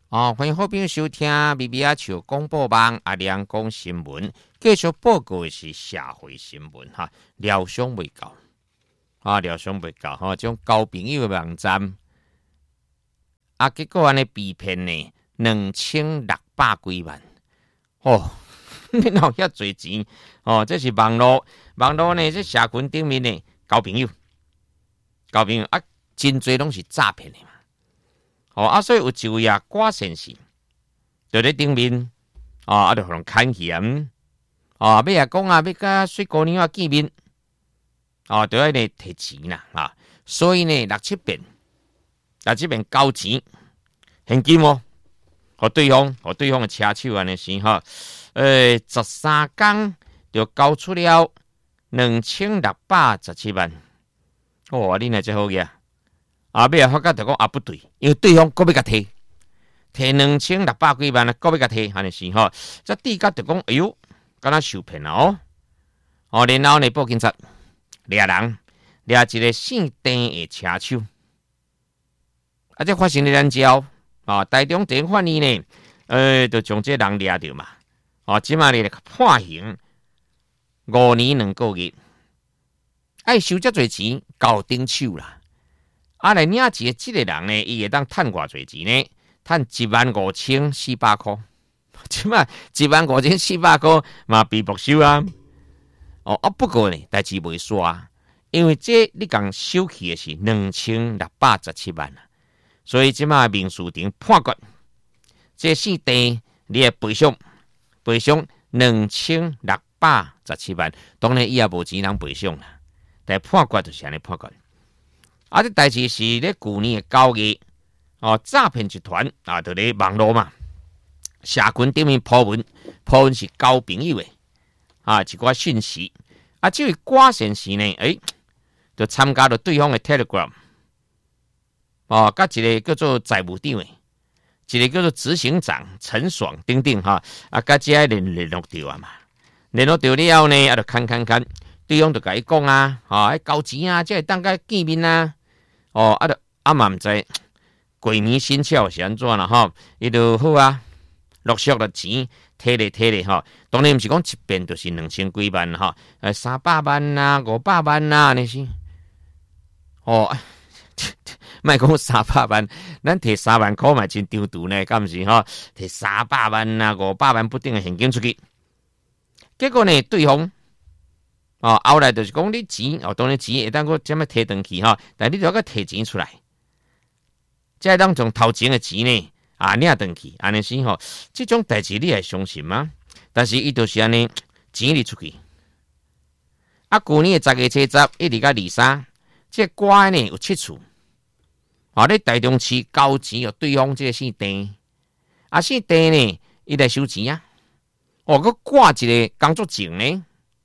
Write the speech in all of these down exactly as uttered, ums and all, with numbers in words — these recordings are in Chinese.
哦，欢迎好朋友收听B B阿笑广播网阿亮讲新闻，继续报告的是社会新闻哈，疗伤未够啊，疗伤未够哈，种交朋友的网站啊，结果安尼被骗呢，两千六百几万哦，你哪有遐侪钱哦？这是网络网络呢，这社群顶面呢交朋友，交朋友啊，真侪拢是诈骗的嘛。哦啊，所以有一位啊，郭先生，就咧顶面，哦啊，就互人牵嫌，哦，要啊讲啊，要甲水姑娘啊见面，哦，就要呢摕钱啦，啊，所以呢六七遍，六七遍交钱，现金哦，互对方，互对方的车手安尼先哈，诶、呃，十三天就交出了两千六百十七万，哦，你若真好嘢。啊，尾啊发觉就讲啊不对，因为对方搁要甲摕，摕两千六百几万啊，搁要甲摕，安尼是吼。这地甲就讲，哎呦，敢若受骗了哦。哦，然后呢，报警察掠人，掠一个姓郑的车手，啊，这发生了咱招啊，台中地方法院呢，呃，就将这人掠着嘛。哦，即马呢判刑五年两个月，爱收遮侪钱，交顶手啦。啊，来领钱的这个人呢，伊会当趁偌侪钱呢？趁一万五千四百块，即嘛一万五千四百块嘛被没收啊！哦啊，不过呢，代志未煞，因为这你讲收去的是两千六百十七万啊，所以即嘛民事庭判决，这四地你的赔偿赔偿两千六百十七万，当然伊也无钱通赔偿啦，但判决就是安尼判决。啊！这代志是咧旧年的九月，哦，诈骗集团啊，就咧网络嘛，社群顶面铺文，铺文是交朋友的啊，一寡讯息。啊，这位郭先生呢，诶，就参加了对方的 Telegram， 哦，甲一个叫做财务长的，一个叫做执行长陈爽等等哈，啊，甲这联联络到啊嘛，联络到了后呢，啊，就看看看，对方就甲伊讲啊，啊，交钱啊，即会当甲见面啊。哦，啊，着啊嘛毋知过年新钞是安怎啦吼？伊就好啊，陆续的钱摕咧摕咧吼。当然毋是讲一遍就是两千几万吼，呃三百万啊，五百万啊，那是。哦，莫讲三百万，咱摕三万块嘛真丢丢呢，敢毋是吼？摕三百万啊，五百万不定的现金出去，结果呢，对方。哦，后来就是讲你钱，哦，当然钱会当个怎么摕回去哈，但你就要个摕钱出来，再当从头前的钱呢啊领回去，安尼是吼，这种代志你会相信吗？但是伊就是安尼钱哩出去，啊，旧年的十月七十一直到二三，这乖呢有七处，啊，你台中市交钱有对方这个姓郑，啊姓郑呢，伊来收钱啊，哦，佮挂一个工作证呢。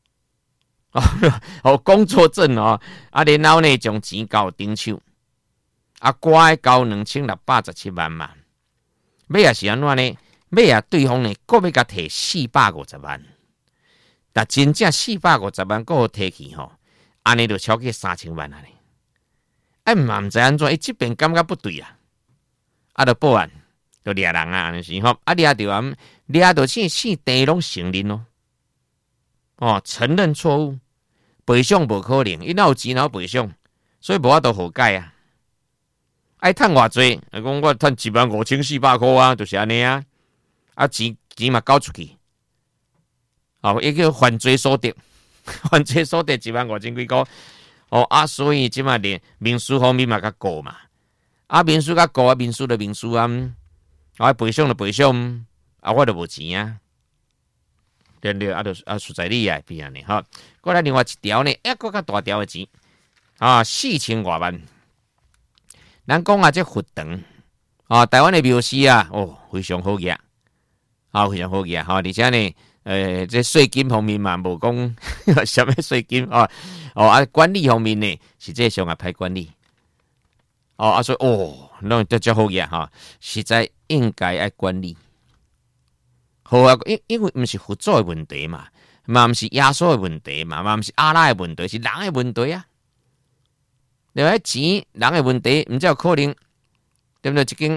哦，工作证哦，啊，然后呢，将钱交顶手，啊，乖交两千六百十七万嘛。尾也是安怎呢？尾啊，对方呢，搁要甲摕四百五十万，但真正四百五十万搁摕去吼，安尼就超过三千万啊咧。哎，嘛毋知安怎，伊这边感觉不对啊，啊，就报案，就掠人啊，安尼是吼，啊，掠着啊，掠着这四地拢承认咯，哦，承认错误。赔偿无可能，伊哪有钱哪有赔偿，所以无法度好改啊。爱趁偌济，讲我趁一万五千四百块啊，就是安尼啊。啊钱钱嘛交出去，哦，伊叫犯罪所得，犯罪所得一万五千几块。哦啊，所以即嘛连民事方面嘛甲告嘛，啊民事甲告啊，民事就民事啊，啊赔偿就赔偿，啊我就无钱啊。对对，啊，就啊，实在厉害，变安尼哈。过来另外一条呢，一个较大条的钱啊，四千外万。咱讲啊，这佛堂啊，台湾的庙司啊，哦，非常好个啊，非常好个哈。而且呢，呃，这税金方面嘛，无讲什么税金啊，哦啊，管理方面呢，实际上啊，歹管理。哦啊，所以哦，那这叫好个哈，实在应该爱管理。好啊，因因为毋是佛祖的问题嘛，嘛毋是耶稣的问题嘛，嘛毋是阿拉的问题，是人的问题啊。另外钱人的问题，毋才有可能，对不对？一间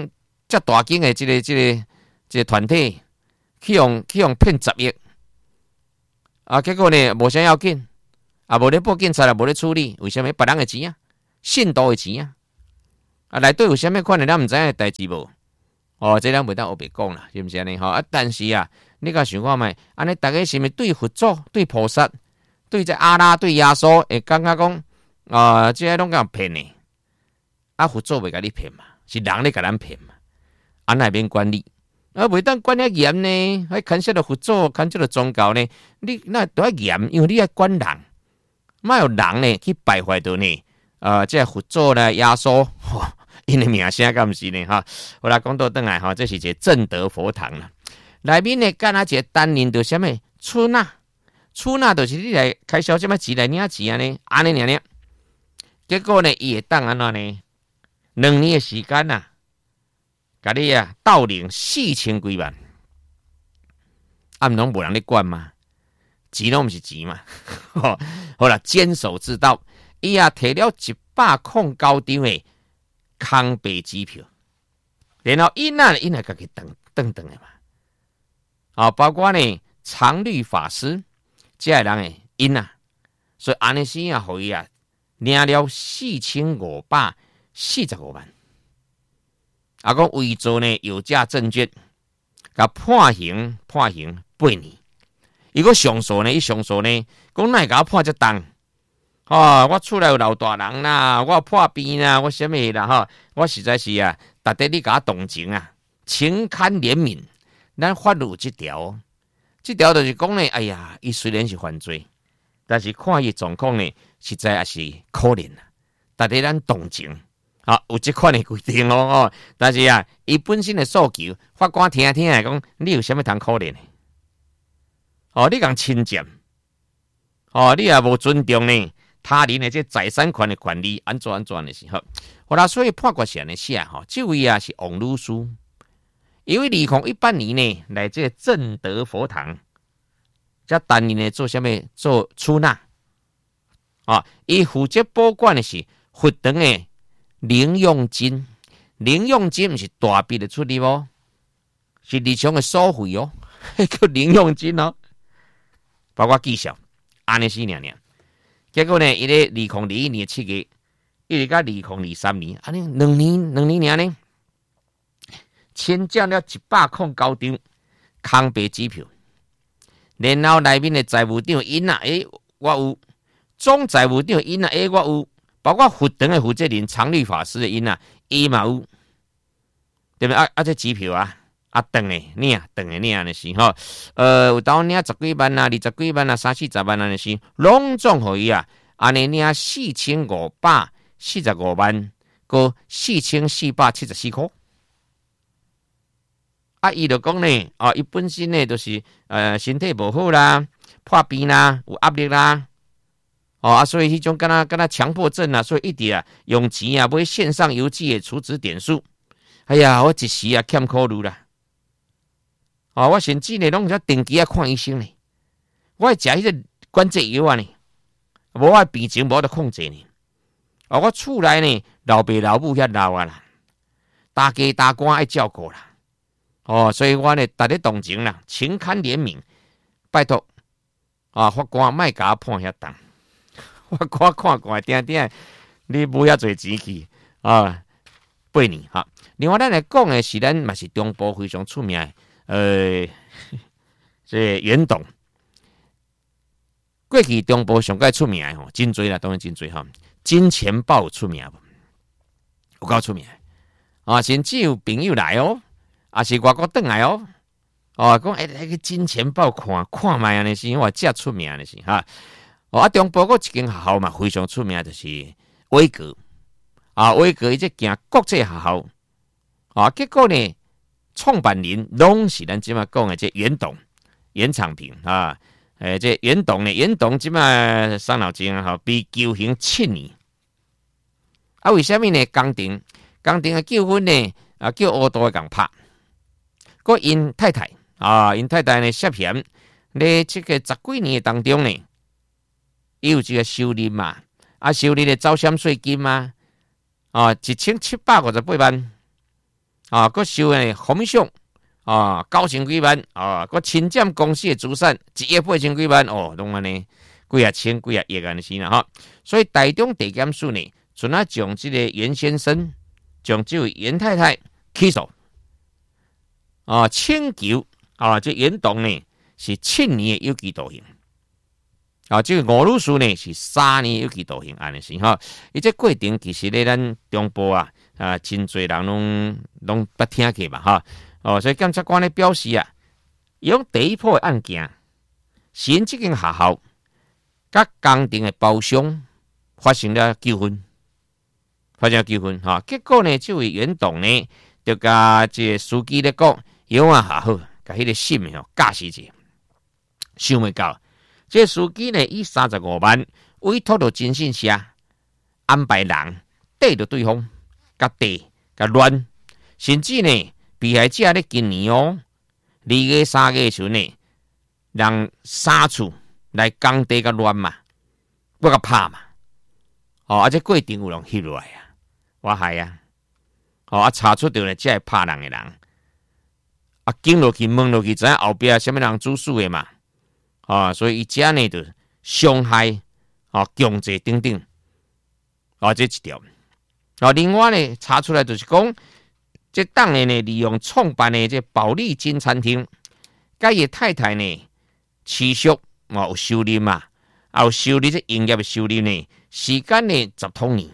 遮大间的这个这个这个团体去用去用骗十亿，啊，结果呢无啥要紧，啊，无咧报警察啦，无咧处理，为什么别人的钱啊，信徒的钱啊，啊，内底有啥物款的咱毋知影的代志无？哦，这咱袂当后白讲啦，是毋是安尼吼？啊，但是啊，你甲想看觅，安尼大家是毋对佛祖、对菩萨、对这阿拉、对耶稣，会感觉讲啊，这些拢甲骗呢？啊，佛祖袂甲你骗嘛，是人咧甲咱骗嘛？安内免管理，啊，袂当管遐严呢？还牵涉到佛祖，牵涉到宗教呢？你那都要严，因为你爱管人，莫有人呢去败坏到呢？呃，这佛祖呢，耶稣。吼因的名声敢毋是呢？哈，后来讲到转来哈，这是一个正德佛堂啦。内面呢，干哪一个单人着什么出纳？出纳就是你来开销什么钱来领钱安尼，安尼尔尔。结果呢，伊会当安怎呢？两年的时间呐、啊，甲你啊盗领四千几万，啊，毋拢无人咧管嘛？钱拢毋是钱嘛？好啦，坚守之道，伊啊摕了一百零九张诶。空白支票，然后因那因那个给等等等的嘛，啊，包括呢常律法师这个人诶因啊，所以安尼时啊，互伊啊领了四千五百四十五万，啊，讲伪造呢有价证券，甲判刑判刑八年，伊个上诉呢，伊上诉呢，讲哪会甲我判遮重？哦，我厝内有老大人啦，我破病啦，我什么啦哈？我实在是啊，值得你甲我同情啊，情堪怜悯。咱法律这条，这条就是讲呢，哎呀，伊虽然是犯罪，但是看伊状况呢，实在也是可怜啦，值得咱同情。啊，有这款的规定哦哦，但是啊，伊本身的诉求，法官听听来讲，你有啥物通可怜的？哦，你讲侵占，哦，你也无尊重呢？他人的这财产权的权利安怎安怎的时候，好啦，所以判决是安尼写吼，这位啊是王律师，因为二零一八年呢来这正德佛堂，这担任呢做什么做出纳啊？伊负责保管的是佛堂的零用金，零用金不是大笔的出入哦，是日常的收费哦，叫零用金哦，包括绩效，安尼是两两。结果呢，伊咧二零二一年七月，一直到二零二三年，安尼两年两年呢，签缴了一百零九张空白支票，然后内面的财务长因啊，诶，我有总财务长因啊，诶，我有，包括佛堂的负责人常律法师的因啊，伊嘛有，对不对？啊啊，这支票啊。啊，等诶，领等诶，领的是吼，呃，有当领十几万啊，二十几万啊，三四十万啊，的是拢总互伊啊，安尼领四千五百四十五万，个四千四百七十四块。啊，伊就讲呢，哦，伊本身呢就是呃身体无好啦，破病啦，有压力啦，哦啊，所以迄种敢若敢若强迫症啊，所以一直啊用钱啊买线上邮寄的储值点数。哎呀，我一时啊欠考虑啦。哦，我甚至呢，拢要定期啊看医生呢。我食迄个关节药啊呢，无我病情无得控制呢。哦，我厝内呢老爸老母遐老啊啦，大家大官爱照顾啦。哦，所以我呢，值得同情啦，情堪怜悯。拜托啊，法官莫甲我判遐重，法官看看定定，你无遐侪钱去啊，八年哈。另外，咱来讲的是，咱嘛是中部非常出名的。呃，这袁董，过去中部上界出名的吼，真多啦，当然真多哈。金钱豹出名，有够出名啊！甚至有朋友来哦，也是外国转来哦，哦，讲哎，那个金钱豹看看卖安尼是，我真出名的是哈。哦，啊，中部个一间学校嘛，非常出名，就是威格啊，威格伊这行国际学校啊，结果呢？创办人拢是咱即马讲的这袁董、袁昌平啊，诶，这袁董呢，袁董即马伤脑筋啊，哈，被求刑七年。啊，为什么呢？工程工程的纠纷呢？啊，叫乌道共拍。个因太太啊，因太太呢涉嫌咧这个十几年当中呢，伊有这个收入嘛，啊，收入的招商税金嘛，啊，一千七百五十八万。 啊，佮收呢风险啊九千几万啊，佮侵占公司的资产一亿八千几万哦，拢安尼几啊千几啊亿安尼是啦哈。所以台中地检署呢，准啊将这个袁先生，将这位袁太太起诉啊，请求啊，这袁董呢是七年的有期徒刑。啊，这个吴律师呢是三年有期徒刑，安尼是哈。伊这过程其实咧，咱中部啊啊，真侪人拢拢捌听过嘛哈。哦，所以检察官咧表示啊，用第一波的案件，是因这间学校甲工程的包商发生了纠纷，发生了纠纷哈。结果呢，这位袁董呢，就甲这个司机咧讲，有啊下好，甲迄个信吼驾驶者，想未到。这司机呢，以三十五万委托到征信社，安排人缀着对方，甲缀甲乱，甚至呢，被害者咧今年哦，二月三月时呢，让三处来工地甲乱嘛，我甲拍嘛，哦，而且过程有人翕落来啊，我害啊，哦，啊查出着呢，这系拍人的人，啊，经落去问落去，知影后壁什么人主使的嘛。啊，所以伊遮呢就伤害啊、强制等等啊，这一条。啊，另外呢查出来就是讲，这当年呢利用创办的这保利金餐厅，甲伊太太呢持续啊有收入嘛，啊有收入这营业的收入呢，时间呢十多年。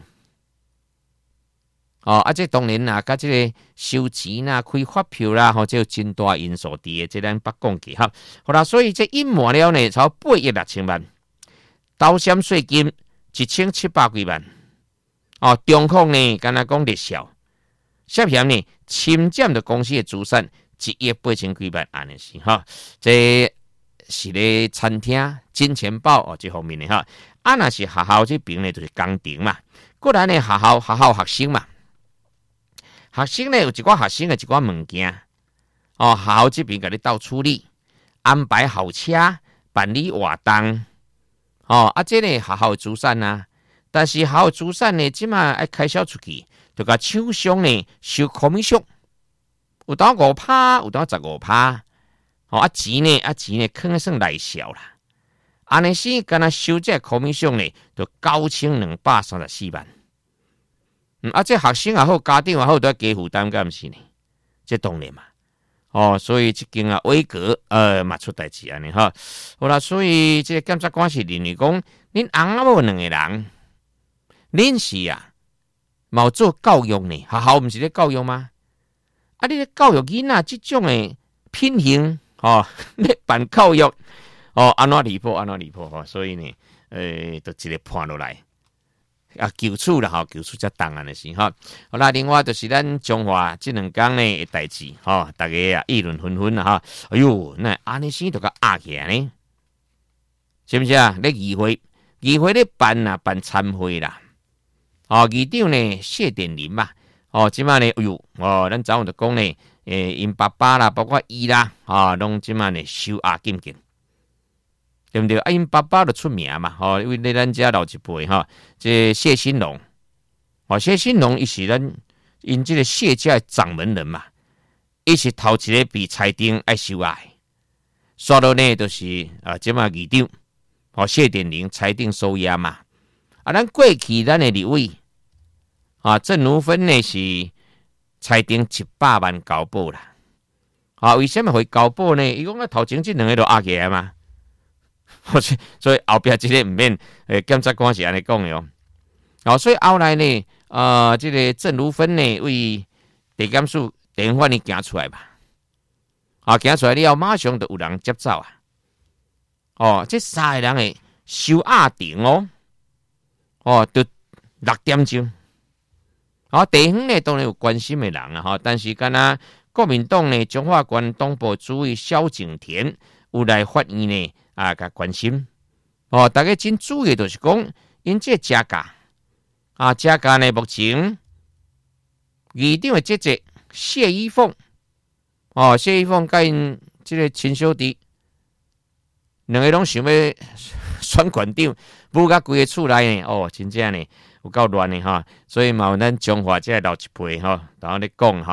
哦，啊，这当然啦，甲这个收钱啦、开发票啦，吼，这有真大因素伫的，这咱捌讲过哈。好啦，所以这隐瞒了呢，超八亿六千万，倒险税金一千七百几万，哦，中控呢，敢若讲劣效，涉嫌呢侵占着公司的资产一亿八千几万，安尼是哈。这是咧餐厅、金钱豹哦，这方面的哈。啊，若是学校这边呢，就是工程嘛，过来呢学校学校学生嘛。学生呢有一寡学生的一寡物件，哦，学校这边给你倒处理，安排校车办理活动，哦，啊，这呢学校的资产啊，但是学校的资产呢，即马爱开销出去，就甲厂商呢收口米箱，有当五趴，有当十五趴，哦，啊钱呢，啊钱呢，肯算来小啦，安尼是敢若收这口米箱呢，就九千两百三十四万。嗯，啊，这学生也好，家长也好，都要加负担，敢毋是呢？这当然嘛，哦，所以这间啊，威格呃，嘛出代志安尼哈。好啦，所以这个检察官是认为讲，恁翁仔某两个人，恁是啊，冇做教育呢，学校毋是咧教育吗？啊，你咧教育囡仔这种的品行，哦，咧办教育，哦，安怎离谱，安怎离谱哈。所以呢，呃，就直接判落来。啊，求处啦，吼，求处才当然的是哈。好啦，另外就是咱中华这两天呢的代志，吼，大家啊议论纷纷啦，哈。哎呦，那安尼生都甲压起来呢，是不是啊？咧议会，议会咧办啊办参会啦，哦，议长呢谢点林嘛，哦，即马呢，哎呦，哦，咱早上就讲呢，诶，因爸爸啦，包括伊啦，啊，拢即马呢收押禁禁。对不对？啊，因爸爸就出名嘛，吼，因为咧咱家老一辈哈，这谢兴隆，哦，谢兴隆伊是咱因这个谢家掌门人嘛，伊是头一个被裁定爱收押，刷到呢都是啊，即马议长，哦，谢点玲裁定收押嘛，啊，咱过去咱的立委，啊，郑如芬呢是裁定一百万交保啦，啊，为什么会交保呢？伊讲啊，头前这两个都压起来嘛。所以后边这个唔免诶，检察官是安尼讲的哦。哦，所以后来呢，呃，这个郑如芬呢为地检署电话呢行出来吧，啊，行出来了后，马上就有人接走啊。哦，这三个人的收押庭哦，哦，就六点钟。啊，地方呢当然有关心的人啊，哈，但是敢若国民党呢，中华关东部主委萧景田有来发言呢。啊，甲关心哦，大家真注意，就是讲，因这加价啊，加价呢，目前议长的姐姐谢依凤哦，谢依凤甲因这个亲小弟，两个拢想要选馆长，不甲规个厝内呢，哦，真正呢有够乱的哈，所以嘛，咱中华这老一辈哈，然后咧讲哈，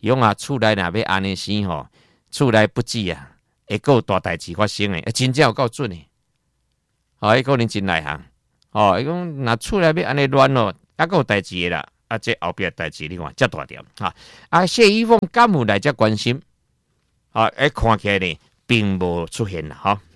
用啊，厝内若要安尼生吼，厝内不止啊，会够大代志发生诶，真正有够准诶。哦，迄可能真内行。哦，伊讲若厝内要安尼乱咯，还够有代志诶啦。啊，这后壁代志你看，遮大条哈。啊，谢依凤敢有来遮关心？啊，哎，看起来呢，并无出现啦，哈。